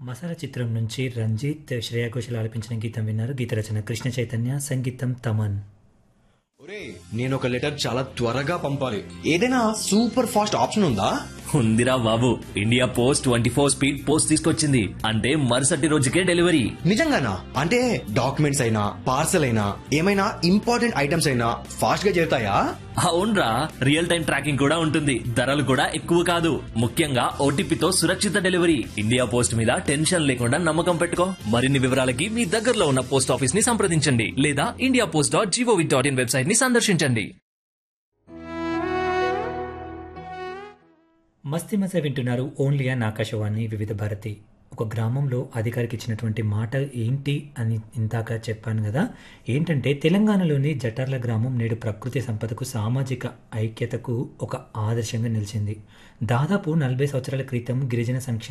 'మసాలా' చిత్రం నుంచి 'రంజిత్', 'శ్రేయ ఘోషాల్' ఆలపించిన గీతం విన్నారు. గీత రచన కృష్ణ చైతన్య, సంగీతం తమన్. ఒరే నేను ఒక లెటర్ చాలా త్వరగా పంపాలి. ఏదైనా సూపర్ ఫాస్ట్ ఆప్షన్ ఉందా? ఉందిరా బాబు, ఇండియా పోస్ట్ 24 స్పీడ్ పోస్ట్ తీసుకొచ్చింది. అంటే మరుసటి రోజుకే డెలివరీ. నిజంగానా? అంటే డాక్యుమెంట్స్ అయినా పార్సల్ అయినా ఏమైనా ఇంపార్టెంట్ ఐటమ్స్ అయినా ఫాస్ట్ గా చేరుతాయా? అవునరా, రియల్ టైం ట్రాకింగ్ కూడా ఉంటుంది. ధరలు కూడా ఎక్కువ కాదు. ముఖ్యంగా ఓటీపీతో సురక్షిత డెలివరీ. ఇండియా పోస్ట్ మీద టెన్షన్ లేకుండా నమ్మకం పెట్టుకో. మరిన్ని వివరాలకి మీ దగ్గరలో ఉన్న పోస్ట్ ఆఫీస్ ని సంప్రదించండి లేదా indiapost.gov.in వెబ్సైట్ ని సందర్శించండి. మస్తి మజా వింటున్నారు ఓన్లీ ఆన్ ఆకాశవాణి వివిధ భారతి. ఒక గ్రామంలో అధికారికి ఇచ్చినటువంటి మాట ఏంటి అని ఇందాక చెప్పాను కదా. ఏంటంటే తెలంగాణలోని జటార్ల గ్రామం నేడు ప్రకృతి సంపదకు, సామాజిక ఐక్యతకు ఒక ఆదర్శంగా నిలిచింది. దాదాపు 40 సంవత్సరాల క్రితం గిరిజన సంక్షేమ